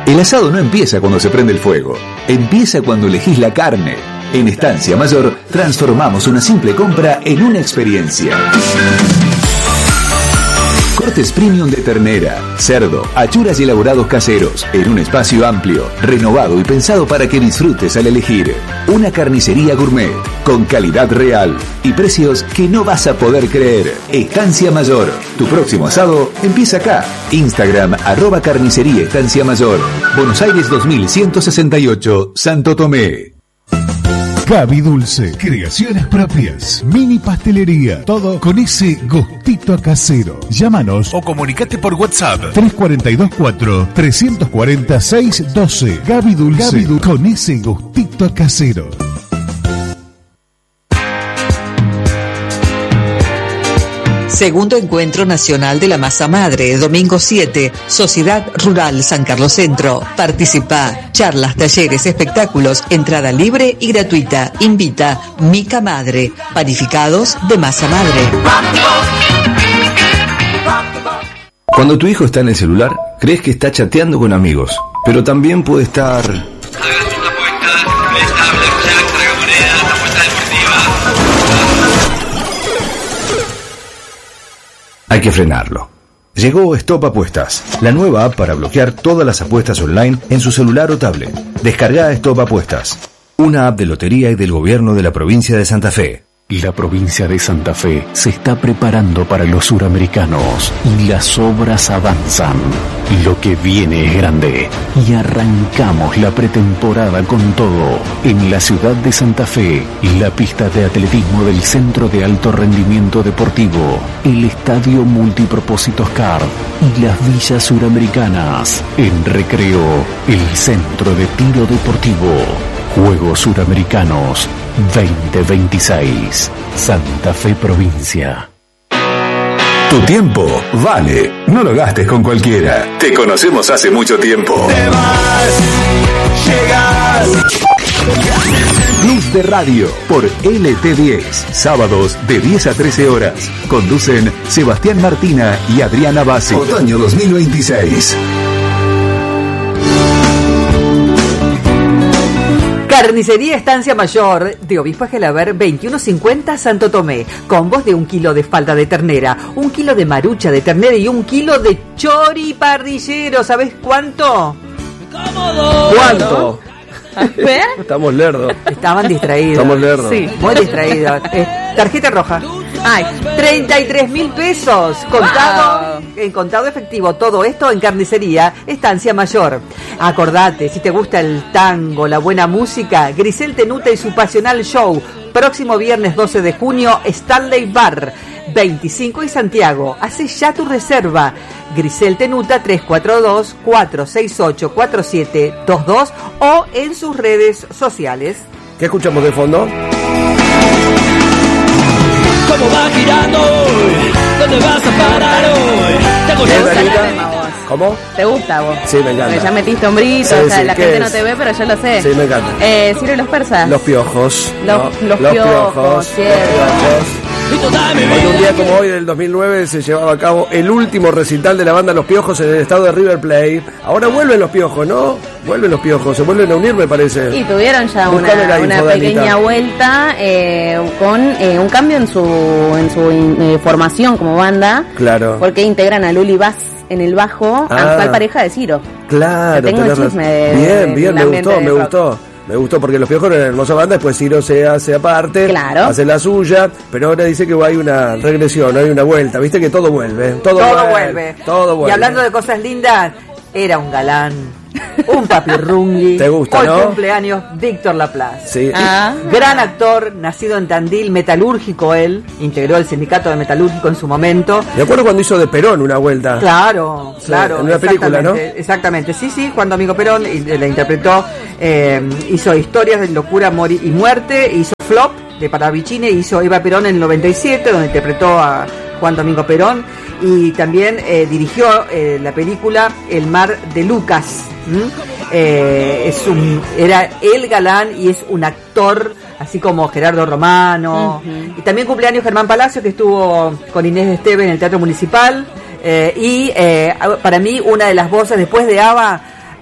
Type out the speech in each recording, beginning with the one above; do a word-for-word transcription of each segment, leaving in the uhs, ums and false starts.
El asado no empieza cuando se prende el fuego, empieza cuando elegís la carne. En Estancia Mayor transformamos una simple compra en una experiencia. Cortes premium de ternera, cerdo, achuras y elaborados caseros, en un espacio amplio, renovado y pensado para que disfrutes al elegir. Una carnicería gourmet, con calidad real y precios que no vas a poder creer. Estancia Mayor, tu próximo asado empieza acá. Instagram, arroba carnicería Estancia Mayor. Buenos Aires dos mil ciento sesenta y ocho, Santo Tomé. Gaby Dulce, creaciones propias, mini pastelería, todo con ese gustito a casero. Llámanos o comunicate por WhatsApp tres cuatro dos cuatro, tres cuatro cero, seis uno dos. Gaby Dulce, Gaby Dulce, con ese gustito a casero. Segundo Encuentro Nacional de la Masa Madre, domingo siete, Sociedad Rural San Carlos Centro. Participa, charlas, talleres, espectáculos, entrada libre y gratuita. Invita Mica Madre, panificados de masa madre. Cuando tu hijo está en el celular, crees que está chateando con amigos, pero también puede estar... Hay que frenarlo. Llegó Stop Apuestas, la nueva app para bloquear todas las apuestas online en su celular o tablet. Descarga Stop Apuestas, una app de lotería y del gobierno de la provincia de Santa Fe. La provincia de Santa Fe se está preparando para los suramericanos y las obras avanzan. Lo que viene es grande y arrancamos la pretemporada con todo. En la ciudad de Santa Fe, la pista de atletismo del Centro de Alto Rendimiento Deportivo, el Estadio Multipropósitos C A R y las villas suramericanas. En Recreo, el Centro de Tiro Deportivo. Juegos Suramericanos veinte veintiséis, Santa Fe Provincia. Tu tiempo vale, no lo gastes con cualquiera. Te conocemos hace mucho tiempo. Te vas, llegas. Plus de Radio por L T diez, sábados de diez a trece horas. Conducen Sebastián Martina y Adriana Bassi. Otoño dos mil veintiséis. Carnicería Estancia Mayor de Obispo Gelaber veintiuno cincuenta Santo Tomé. Combos de un kilo de falda de ternera, un kilo de marucha de ternera y un kilo de chori parrillero. ¿Sabes cuánto? ¿Cuánto? ¿Ves? Estamos lerdos. Estaban distraídos. Estamos lerdos. Sí, muy distraídos. Eh, tarjeta roja. Ay, treinta y tres mil pesos. Contado, wow. En contado efectivo. Todo esto en Carnicería Estancia Mayor. Acordate, si te gusta el tango, la buena música, Grisel Tenuta y su pasional show. Próximo viernes doce de junio, Stanley Bar, veinticinco y Santiago. Hace ya tu reserva. Grisel Tenuta tres cuatro dos, cuatro seis ocho, cuatro siete dos dos o en sus redes sociales. ¿Qué escuchamos de fondo? ¿Cómo va girando hoy? ¿Dónde vas a parar hoy? Tengo ¿Te gusta el tema vos? ¿Cómo? ¿Te gusta vos? Sí, me encanta. Porque ya metiste hombrito, sí, o sea, sí, la gente es? no te ve, pero yo lo sé. Sí, me encanta. Eh, Ciro y los persas. Los piojos. Los, no, los, los piojos, piojos. cierto. Los piojos. Hoy, un día como hoy del dos mil nueve se llevaba a cabo el último recital de la banda Los Piojos en el estado de River Plate. Ahora vuelven Los Piojos, ¿no? Vuelven Los Piojos, se vuelven a unir, me parece. Y tuvieron ya una, una pequeña vuelta eh, con eh, un cambio en su en su eh, formación como banda. Claro. Porque integran a Luli Bass en el bajo, ah, actual pareja de Ciro. Claro, tengo el chisme de, bien, bien, de me gustó, me gustó. Me gustó porque Los Piojos eran una hermosa banda, después Ciro se hace aparte, claro, hace la suya, pero ahora dice que hay una regresión, hay una vuelta, viste que todo vuelve, todo, todo vuelve, vuelve, todo vuelve. Y hablando de cosas lindas, era un galán, un papirrungui. ¿Te gusta, hoy no? Cumpleaños Víctor Laplace. Sí. Ah. Gran actor, nacido en Tandil, metalúrgico él, integró el sindicato de metalúrgico en su momento. Me acuerdo cuando hizo de Perón una vuelta. Claro, sí, claro. En una película, ¿no? Exactamente, sí, sí, Juan Domingo Perón y, la interpretó, eh, hizo Historias de Locura, Amor y Muerte, hizo Flop de Paravicini, hizo Eva Perón en el noventa y siete, donde interpretó a Juan Domingo Perón, y también eh, dirigió eh, la película El Mar de Lucas. ¿Mm? Eh, es un, era el galán y es un actor así como Gerardo Romano. Uh-huh. Y también cumpleaños Germán Palacio, que estuvo con Inés Esteve en el Teatro Municipal. Eh, y eh, para mí una de las voces después de ABBA,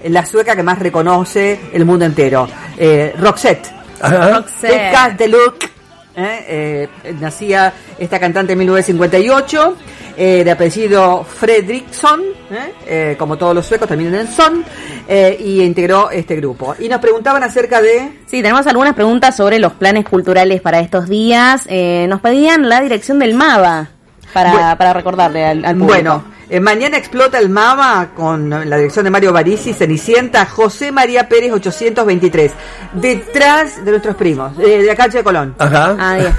la sueca que más reconoce el mundo entero, eh, Roxette. Roxette. de Look. Eh, eh, nacía esta cantante en mil novecientos cincuenta y ocho, eh, de apellido Fredriksson, eh, eh, como todos los suecos terminan en son, eh, y integró este grupo. Y nos preguntaban acerca de... Sí, tenemos algunas preguntas sobre los planes culturales para estos días. Eh, nos pedían la dirección del MAVA para, bueno, para recordarle al, al público. Bueno, eh, mañana explota el MAVA con la dirección de Mario Barisi, Cenicienta, José María Pérez ochocientos veintitrés, detrás de nuestros primos, eh, de la calle de Colón. Ajá. Ah, bien.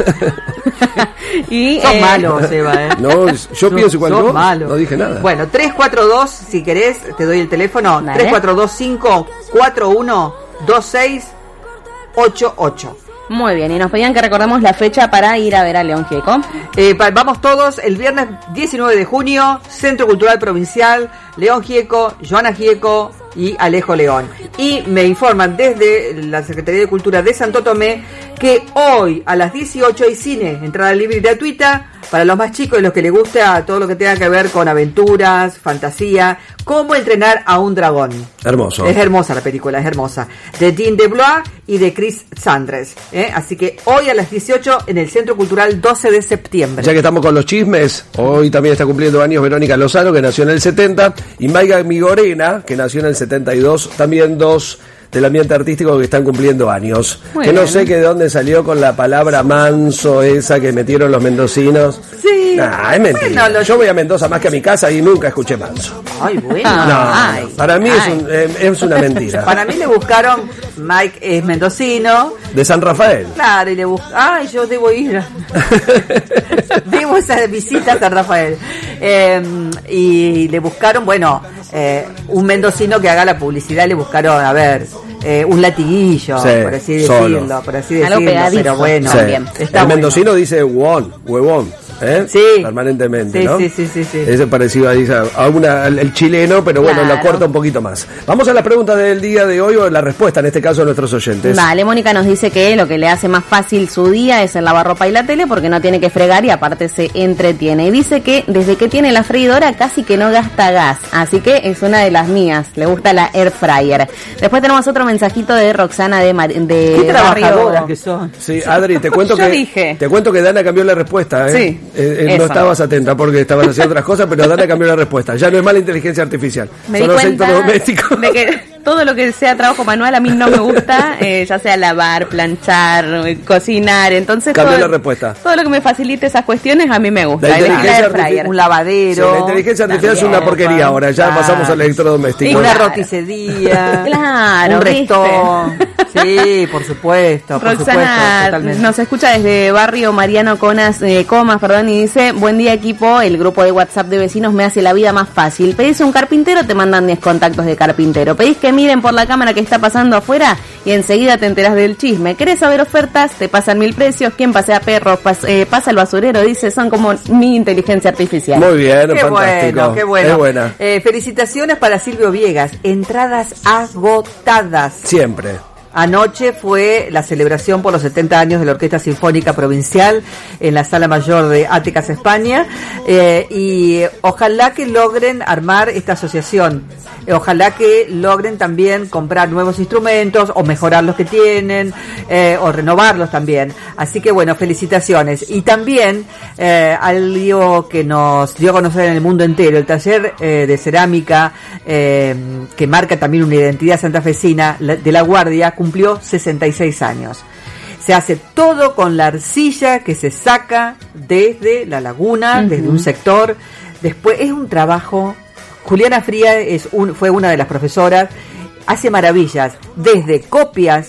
Y, Sos eh... malos, Eva, ¿eh? No, yo pienso igual que vos, no dije nada. Bueno, tres cuatro dos, si querés, te doy el teléfono, Dale. tres cuatro dos cinco cuatro uno dos seis ocho ocho. Muy bien, y nos pedían que recordemos la fecha para ir a ver a León Gieco. Eh, pa- vamos todos el viernes diecinueve de junio, Centro Cultural Provincial, León Gieco, Joana Gieco y Alejo León. Y me informan desde la Secretaría de Cultura de Santo Tomé que hoy a las dieciocho hay cine, entrada libre y gratuita para los más chicos y los que les gusta todo lo que tenga que ver con aventuras, fantasía, cómo entrenar a un dragón. Hermoso. Es hermosa la película, es hermosa. De Dean DeBlois y de Chris Sandres. ¿eh? Así que hoy a las dieciocho en el Centro Cultural doce de septiembre. Ya que estamos con los chismes, hoy también está cumpliendo años Verónica Lozano, que nació en el setenta, y Maiga Migorena, que nació en el setenta y dos, también dos del ambiente artístico que están cumpliendo años. Muy que bien. no sé que de dónde salió con la palabra manso esa que metieron los mendocinos. Sí. Nah, es mentira. Bueno, lo- Yo voy a Mendoza más que a mi casa y nunca escuché manso. Ay, bueno. No, Ay. para mí es, Ay. un- eh, es una mentira. Para mí le buscaron, Mike es mendocino, De San Rafael. claro, y le buscaron, ay, yo debo ir, debo esa visita a San Rafael. Eh, y le buscaron, bueno, eh, un mendocino que haga la publicidad, le buscaron, a ver, eh, un latiguillo, Sí, por así solo. decirlo, por así Algo decirlo, pegadizo. pero bueno, Sí. También. está El bueno. mendocino dice huevón, huevón, ¿eh? Sí. Permanentemente, Sí, ¿no? sí, sí, sí, sí. Ese parecido ahí a, a una, al- el chileno, pero bueno, Claro. lo corta un poquito más. Vamos a la pregunta del día de hoy, o la respuesta en este caso de nuestros oyentes. Vale, Mónica nos dice que lo que le hace más fácil su día es el lavarropa y la tele porque no tiene que fregar y aparte se entretiene. Y dice que desde que tiene la freidora casi que no gasta gas, así que es una de las mías, le gusta la air fryer. Después tenemos otro mensajito de Roxana de, Mar- de Qué trabajadoras Barrio. que son. Sí, Adri, te cuento Yo que dije. te cuento que Dana cambió la respuesta, ¿eh? Sí, Eh, eh, no eso. estabas atenta porque estabas haciendo otras cosas, pero Dana cambió la respuesta. Ya no es más la inteligencia artificial, Me son di los cuenta electrodomésticos. de que todo lo que sea trabajo manual a mí no me gusta, eh, ya sea lavar, planchar, eh, cocinar, entonces Cambió todo, la respuesta. todo lo que me facilite esas cuestiones a mí me gusta. La Elegí la inteligencia air fryer. Un Sí, lavadero. la inteligencia artificial es una También, porquería ahora, ya claro. pasamos al electrodoméstico. Y Una claro. roticería. Claro, un ¿viste? restón. Sí, por supuesto, por supuesto, Roxana totalmente. nos escucha desde barrio Mariano Conas, eh, Comas, perdón, y dice: buen día equipo, el grupo de WhatsApp de vecinos me hace la vida más fácil. Pedís un carpintero, te mandan diez contactos de carpintero. Pedís que miren por la cámara que está pasando afuera y enseguida te enteras del chisme. ¿Querés saber ofertas? Te pasan mil precios. ¿Quién pasea perros? Pas- eh, pasa el basurero, dice, son como mi inteligencia artificial. Muy bien, Qué fantástico. bueno, qué bueno. Es buena. Eh, felicitaciones para Silvio Viegas. Entradas agotadas. Siempre. Anoche fue la celebración por los setenta años de la Orquesta Sinfónica Provincial en la Sala Mayor de Áticas, España, eh, y ojalá que logren armar esta asociación, eh, ojalá que logren también comprar nuevos instrumentos o mejorar los que tienen, eh, o renovarlos también. Así que bueno, felicitaciones. Y también eh, algo que nos dio a conocer en el mundo entero, el taller eh, de cerámica eh, que marca también una identidad santafesina la- de La Guardia, cumplió sesenta y seis años. Se hace todo con la arcilla que se saca desde la laguna, Uh-huh. desde un sector. Después es un trabajo. Juliana Fría es un, fue una de las profesoras. Hace maravillas, desde copias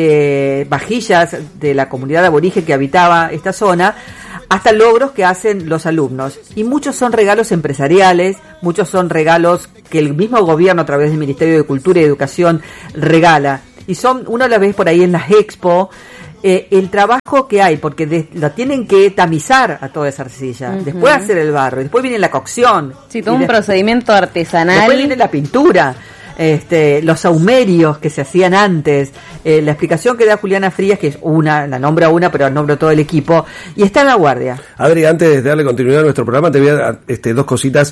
de vajillas de la comunidad aborigen que habitaba esta zona, hasta logros que hacen los alumnos. Y muchos son regalos empresariales, muchos son regalos que el mismo gobierno a través del Ministerio de Cultura y Educación regala. Y son, uno la ves por ahí en las expo, eh, el trabajo que hay, porque de, lo tienen que tamizar a toda esa arcilla, Uh-huh. después hacer el barro, y después viene la cocción. Sí, todo y un de- procedimiento artesanal. Después viene la pintura, este, los saumerios que se hacían antes, eh, la explicación que da Juliana Frías, que es una, la nombra una, pero nombra todo el equipo, y está en La Guardia. Adri, antes de darle continuidad a nuestro programa, te voy a dar este, dos cositas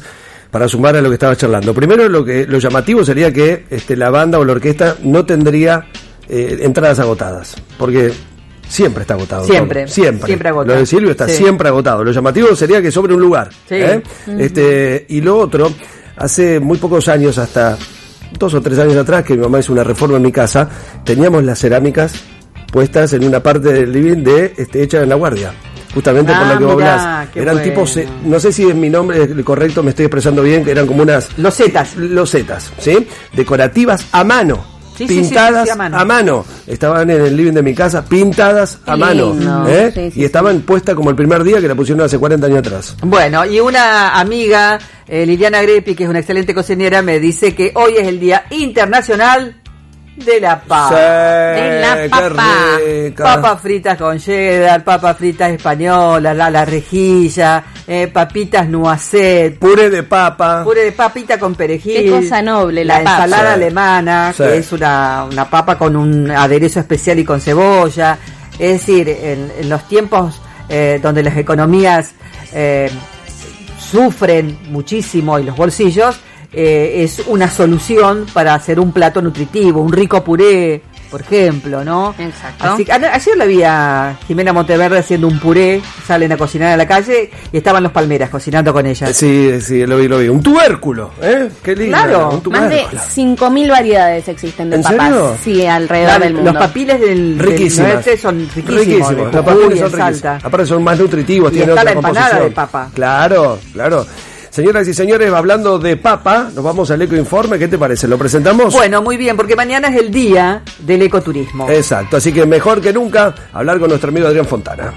para sumar a lo que estaba charlando. Primero, lo que lo llamativo sería que este, la banda o la orquesta no tendría eh, entradas agotadas, porque siempre está agotado. Siempre, todo. siempre. Siempre agotado. Lo de Silvio está sí. siempre agotado. Lo llamativo sería que sobre un lugar. Sí. ¿eh? Uh-huh. Este, y lo otro, hace muy pocos años, hasta dos o tres años atrás, que mi mamá hizo una reforma en mi casa, teníamos las cerámicas puestas en una parte del living de este, hecha en La Guardia. Justamente ah, por lo que vos hablás. Eran bueno. tipos, no sé si es mi nombre es correcto, me estoy expresando bien, que eran como unas... Losetas. Losetas, ¿sí? Decorativas a mano. Sí, pintadas sí, sí, sí, a, mano. a mano. Estaban en el living de mi casa, pintadas a mano. No, ¿eh? sí, sí, y estaban sí. puestas como el primer día que la pusieron hace cuarenta años atrás. Bueno, y una amiga, eh, Liliana Grepi, que es una excelente cocinera, me dice que hoy es el Día Internacional de la papa. Sí, de la papa. Papas fritas con cheddar, papas fritas españolas, la, la rejilla, eh, papitas noisette, puré de papa, puré de papita con perejil. Qué cosa noble la, la papa. ensalada sí. alemana, sí. que es una, una papa con un aderezo especial y con cebolla. Es decir, en, en los tiempos eh, donde las economías eh, sufren muchísimo y los bolsillos, Eh, es una solución para hacer un plato nutritivo, un rico puré, por ejemplo, ¿no? Exacto. Así, ayer la vi a Jimena Monteverde haciendo un puré, salen a cocinar a la calle y estaban los Palmeras cocinando con ella. Sí, sí, lo vi, lo vi. Un tubérculo, ¿eh? Qué lindo. Claro. Un tubérculo. Más de cinco mil variedades existen de ¿En papas. serio? Sí, alrededor claro, del mundo. Los papiles del, del noreste son riquísimos. Riquísimos. Los papiles son riquísimos. Aparte son más nutritivos. Y tienen está otra la empanada composición. de papa. Claro, claro. Señoras y señores, hablando de papa, nos vamos al ecoinforme. ¿Qué te parece? ¿Lo presentamos? Bueno, muy bien, porque mañana es el día del ecoturismo. Exacto, así que mejor que nunca hablar con nuestro amigo Adrián Fontana.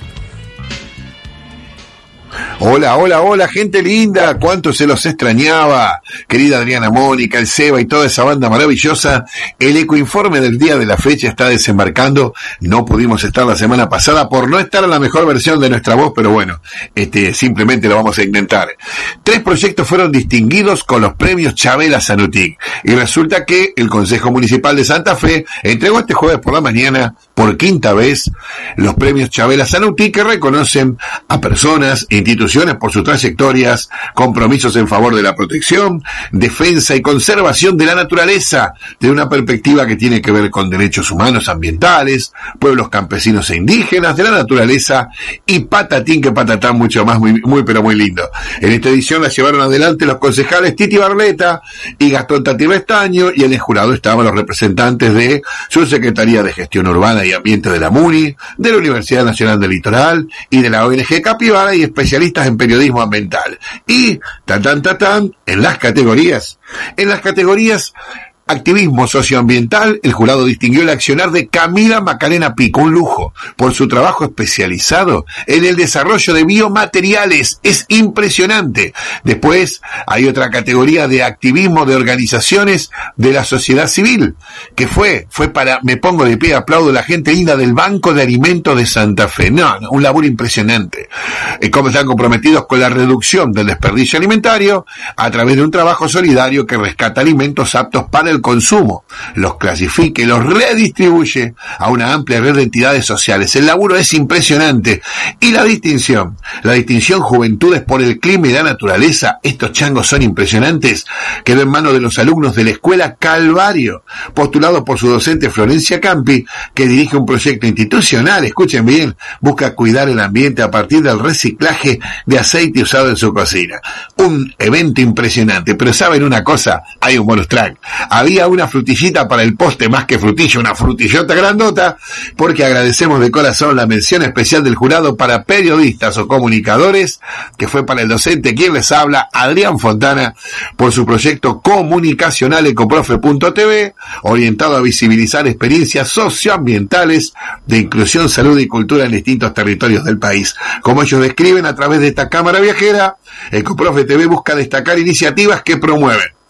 Hola, hola, hola, gente linda, cuánto se los extrañaba, querida Adriana Mónica, el Seba y toda esa banda maravillosa. El ecoinforme del día de la fecha está desembarcando. No pudimos estar la semana pasada por no estar en la mejor versión de nuestra voz, pero bueno, este, simplemente lo vamos a intentar. Tres proyectos fueron distinguidos con los premios Chabela Sanutic, y resulta que el Consejo Municipal de Santa Fe entregó este jueves por la mañana, por quinta vez, los premios Chabela Sanutic, que reconocen a personas e instituciones por sus trayectorias, compromisos en favor de la protección, defensa y conservación de la naturaleza, de una perspectiva que tiene que ver con derechos humanos, ambientales, pueblos campesinos e indígenas, de la naturaleza y patatín que patatán, mucho más, muy, muy pero muy lindo. En esta edición la llevaron adelante los concejales Titi Barleta y Gastón Tati Restaño, y en el jurado estaban los representantes de su Secretaría de Gestión Urbana y Ambiente de la MUNI, de la Universidad Nacional del Litoral y de la O N G Capibara, y especialistas en periodismo ambiental. Y, tan, tan, tan, tan, en las categorías, en las categorías activismo socioambiental, el jurado distinguió el accionar de Camila Macarena Pico, un lujo, por su trabajo especializado en el desarrollo de biomateriales. Es impresionante. Después hay otra categoría de activismo de organizaciones de la sociedad civil, que fue, fue para, me pongo de pie, aplaudo a la gente linda del Banco de Alimentos de Santa Fe. No, no, un laburo impresionante. Eh, cómo están comprometidos con la reducción del desperdicio alimentario a través de un trabajo solidario que rescata alimentos aptos para el consumo, los clasifica y los redistribuye a una amplia red de entidades sociales. El laburo es impresionante. Y la distinción, la distinción Juventudes por el Clima y la Naturaleza, estos changos son impresionantes, quedó en manos de los alumnos de la Escuela Calvario, postulado por su docente Florencia Campi, que dirige un proyecto institucional, escuchen bien, busca cuidar el ambiente a partir del reciclaje de aceite usado en su cocina. Un evento impresionante, pero ¿saben una cosa? Hay un bonus track. Había una frutillita para el poste, más que frutilla, una frutillota grandota, porque agradecemos de corazón la mención especial del jurado para periodistas o comunicadores, que fue para el docente quien les habla, Adrián Fontana, por su proyecto comunicacional ecoprofe punto t v, orientado a visibilizar experiencias socioambientales de inclusión, salud y cultura en distintos territorios del país. Como ellos describen a través de esta cámara viajera, Ecoprofe T V busca destacar iniciativas que promueven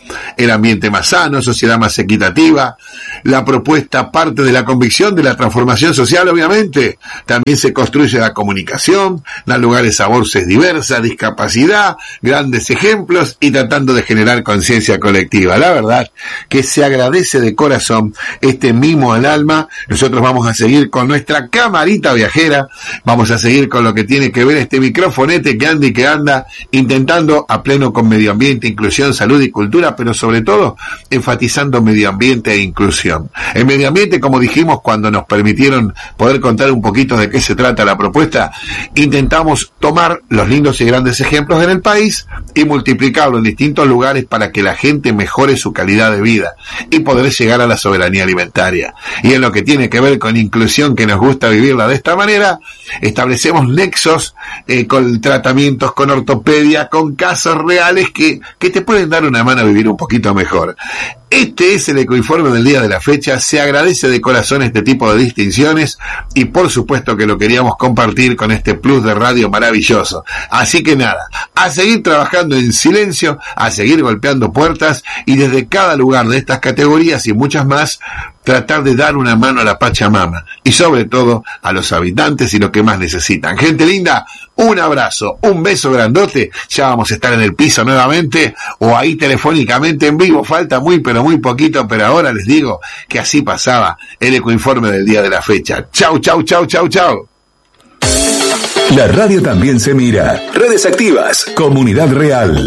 el ambiente más sano, sociedad más equitativa. La propuesta parte de la convicción de la transformación social, obviamente. También se construye la comunicación, da lugares a voces diversas, discapacidad, grandes ejemplos y tratando de generar conciencia colectiva. La verdad que se agradece de corazón este mimo al alma. Nosotros vamos a seguir con nuestra camarita viajera, vamos a seguir con lo que tiene que ver este microfonete que anda y que anda, intentando a pleno con medio ambiente, inclusión, salud y cultura, pero sobre todo enfatizando medio ambiente e inclusión. El medio ambiente, como dijimos cuando nos permitieron poder contar un poquito de qué se trata la propuesta, intentamos tomar los lindos y grandes ejemplos en el país y multiplicarlo en distintos lugares para que la gente mejore su calidad de vida y poder llegar a la soberanía alimentaria. Y en lo que tiene que ver con inclusión, que nos gusta vivirla de esta manera, establecemos nexos eh, con tratamientos, con ortopedia, con casos reales que, que te pueden dar una mano a vivir un poquito mejor. Este es el ecoinforme del día de la fecha. Se agradece de corazón este tipo de distinciones y por supuesto que lo queríamos compartir con este plus de radio maravilloso. Así que nada, a seguir trabajando en silencio, a seguir golpeando puertas y desde cada lugar de estas categorías y muchas más, tratar de dar una mano a la Pachamama y sobre todo a los habitantes y lo que más necesitan. Gente linda, un abrazo, un beso grandote. Ya vamos a estar en el piso nuevamente o ahí telefónicamente en vivo. Falta muy pero muy poquito, pero ahora les digo que así pasaba el ecoinforme del día de la fecha. Chau, chau, chau, chau, chau. La radio también se mira. Redes activas, Comunidad Real.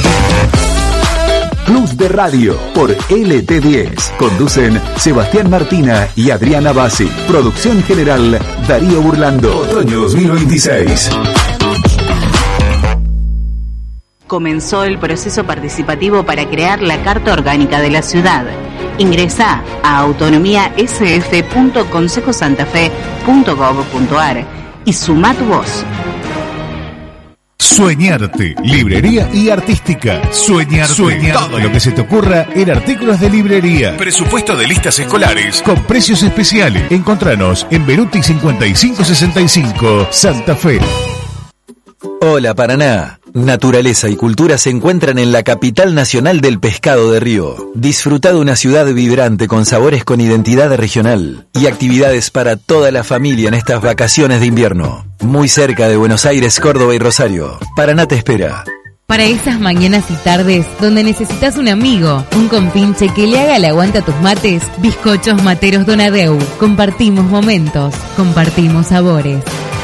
Plus de Radio por L T diez. Conducen Sebastián Martina y Adriana Bassi. Producción general Darío Burlando. Otoño dos mil veintiséis. Comenzó el proceso participativo para crear la Carta Orgánica de la Ciudad. Ingresá a autonomía s f punto consejo santa fe punto gov punto a r y sumá tu voz. Sueñarte, librería y artística. Sueñarte, Sueñarte. Todo lo que se te ocurra en artículos de librería. Presupuesto de listas escolares con precios especiales. Encontranos en Beruti cincuenta y cinco sesenta y cinco, Santa Fe. Hola Paraná. Naturaleza y cultura se encuentran en la capital nacional del pescado de río. Disfruta de una ciudad vibrante con sabores con identidad regional y actividades para toda la familia en estas vacaciones de invierno. Muy cerca de Buenos Aires, Córdoba y Rosario. Paraná te espera. Para esas mañanas y tardes donde necesitas un amigo, un compinche que le haga el aguante a tus mates, Bizcochos Materos Donadeu. Compartimos momentos, compartimos sabores.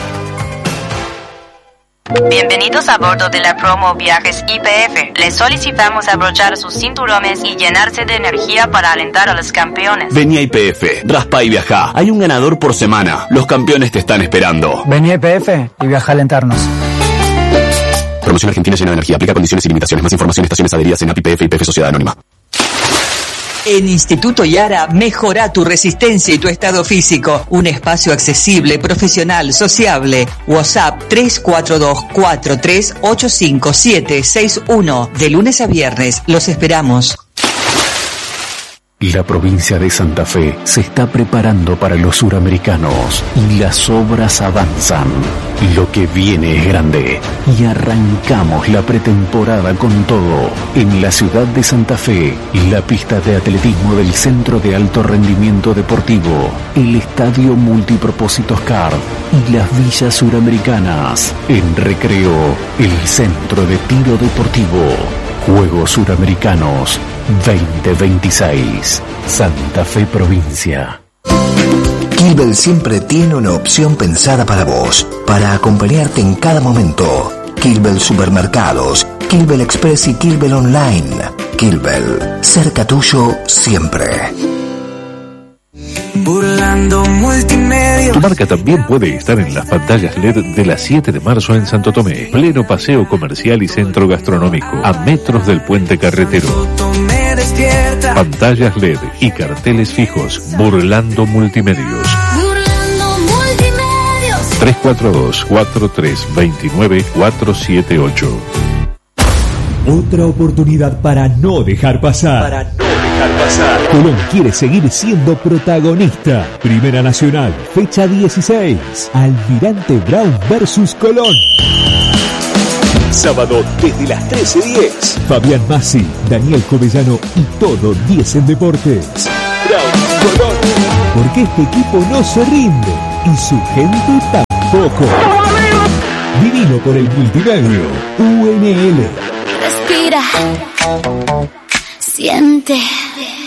Bienvenidos a bordo de la promo Viajes I P F. Les solicitamos abrochar sus cinturones y llenarse de energía para alentar a los campeones. Vení a I P F, raspa y viajá. Hay un ganador por semana. Los campeones te están esperando. Vení a I P F y viajá a alentarnos. Promoción Argentina llena de energía. Aplica condiciones y limitaciones. Más información en estaciones adheridas en A P I P F y P F Sociedad Anónima. En Instituto Yara, mejora tu resistencia y tu estado físico. Un espacio accesible, profesional, sociable. WhatsApp tres cuatro dos cuatro tres ocho cinco siete seis uno. De lunes a viernes, los esperamos. La provincia de Santa Fe se está preparando para los suramericanos y las obras avanzan. Lo que viene es grande y arrancamos la pretemporada con todo. En la ciudad de Santa Fe, la pista de atletismo del Centro de Alto Rendimiento Deportivo, el Estadio Multipropósitos C A R y las villas suramericanas. En Recreo, el Centro de Tiro Deportivo. Juegos Suramericanos veinte veintiséis. Santa Fe Provincia. Kilbel siempre tiene una opción pensada para vos, para acompañarte en cada momento. Kilbel Supermercados, Kilbel Express y Kilbel Online. Kilbel, cerca tuyo siempre. Burlando Multimedia. Tu marca también puede estar en las pantallas L E D de la siete de marzo en Santo Tomé. Pleno paseo comercial y centro gastronómico, a metros del puente carretero. Pantallas L E D y carteles fijos. Burlando Multimedios. Burlando Multimedios. tres cuatro dos cuatro tres dos nueve cuatro siete ocho. Otra oportunidad para no dejar pasar. Para no dejar pasar. Colón quiere seguir siendo protagonista. Primera Nacional, fecha dieciséis. Almirante Brown versus Colón. Sábado desde las trece diez. Fabián Massi, Daniel Covellano y todo diez en Deportes. Brown, Colón. Porque este equipo no se rinde y su gente tampoco. Divino por el multimedio. U N L. Respira. Siente.